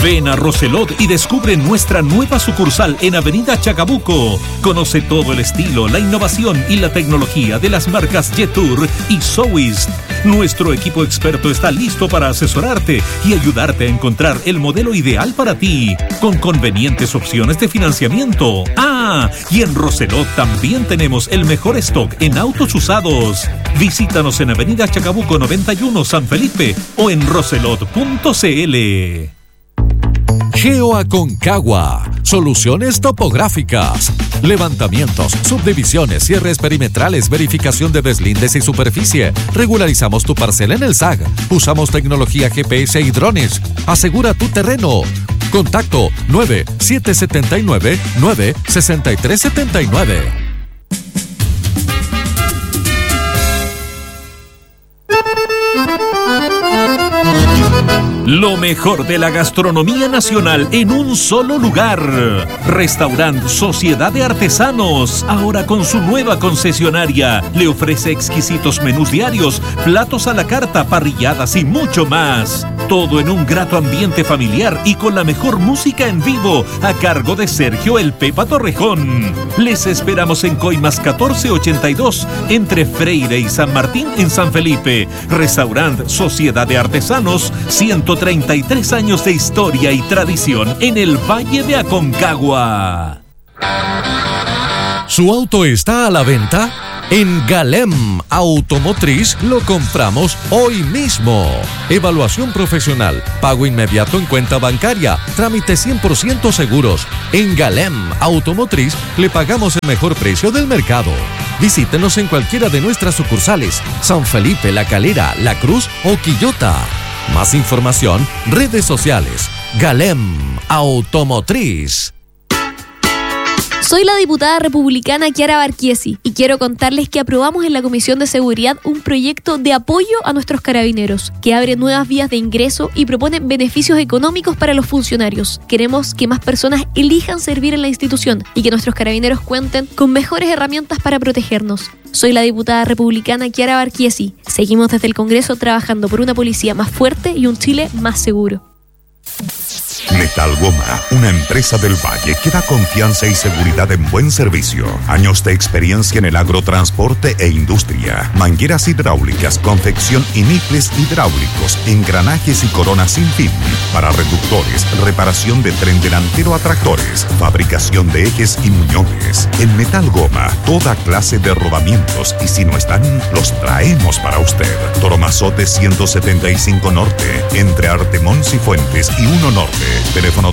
Ven a Roselot y descubre nuestra nueva sucursal en Avenida Chacabuco. Conoce todo el estilo, la innovación y la tecnología de las marcas Jetour y Sowist. Nuestro equipo experto está listo para asesorarte y ayudarte a encontrar el modelo ideal para ti, con convenientes opciones de financiamiento. Y en Roselot también tenemos el mejor stock en autos usados. Visítanos en Avenida Chacabuco 91 San Felipe o en roselot.cl. GeoAconcagua, soluciones topográficas, levantamientos, subdivisiones, cierres perimetrales, verificación de deslindes y superficie. Regularizamos tu parcela en el SAG. Usamos tecnología GPS y drones. Asegura tu terreno. Contacto 9779-96379. Lo mejor de la gastronomía nacional en un solo lugar. Restaurant Sociedad de Artesanos, ahora con su nueva concesionaria. Le ofrece exquisitos menús diarios, platos a la carta, parrilladas y mucho más. Todo en un grato ambiente familiar y con la mejor música en vivo, a cargo de Sergio El Pepa Torrejón. Les esperamos en Coimas 1482, entre Freire y San Martín en San Felipe. Restaurant Sociedad de Artesanos, 133 años de historia y tradición en el Valle de Aconcagua. ¿Su auto está a la venta? En Galem Automotriz lo compramos hoy mismo. Evaluación profesional, pago inmediato en cuenta bancaria, trámites 100% seguros. En Galem Automotriz le pagamos el mejor precio del mercado. Visítenos en cualquiera de nuestras sucursales: San Felipe, La Calera, La Cruz o Quillota. Más información, redes sociales. Galem Automotriz. Soy la diputada republicana Chiara Barquiesi y quiero contarles que aprobamos en la Comisión de Seguridad un proyecto de apoyo a nuestros carabineros, que abre nuevas vías de ingreso y propone beneficios económicos para los funcionarios. Queremos que más personas elijan servir en la institución y que nuestros carabineros cuenten con mejores herramientas para protegernos. Soy la diputada republicana Chiara Barquiesi. Seguimos desde el Congreso trabajando por una policía más fuerte y un Chile más seguro. Metal Goma, una empresa del Valle que da confianza y seguridad en buen servicio. Años de experiencia en el agrotransporte e industria. Mangueras hidráulicas, confección y nifles hidráulicos, engranajes y coronas sin fin. Para reductores, reparación de tren delantero a tractores, fabricación de ejes y muñones. En Metal Goma, toda clase de rodamientos, y si no están, los traemos para usted. Toromazote 175 Norte, entre Artemons y Fuentes y 1 Norte. Teléfono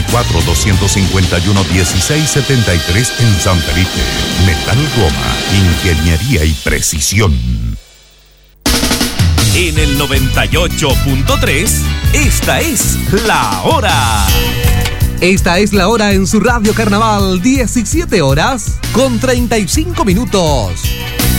34-251-1673 en San Felipe. Metal Goma, ingeniería y precisión. En el 98.3, esta es la hora. Esta es la hora en su Radio Carnaval, 17 horas con 35 minutos.